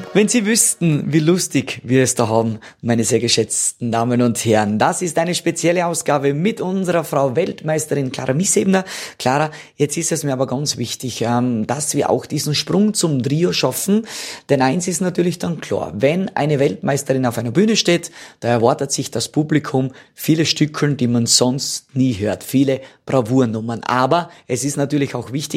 Wenn Sie wüssten, wie lustig wir es da haben, meine sehr geschätzten Damen und Herren. Das ist eine spezielle Ausgabe mit unserer Frau Weltmeisterin Clara Missebner. Clara, jetzt ist es mir aber ganz wichtig, dass wir auch diesen Sprung zum Trio schaffen. Denn eins ist natürlich dann klar, wenn eine Weltmeisterin auf einer Bühne steht, da erwartet sich das Publikum viele Stückeln, die man sonst nie hört. Viele Bravournummern. Aber es ist natürlich auch wichtig,